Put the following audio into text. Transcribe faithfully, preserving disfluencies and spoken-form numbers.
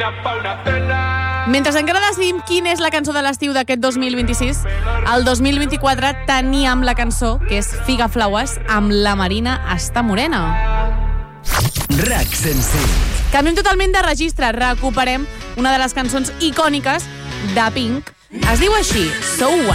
Mentre encara decidim quina és la cançó de l'estiu d'aquest dos mil vint-i-sis, el dos mil vint-i-quatre teníem la cançó, que és Figa Flaues, amb la Marina Està Morena. RAC cent cinc. Canviem totalment de registre, recuperem una de les cançons icòniques de Pink. Es diu així, So What.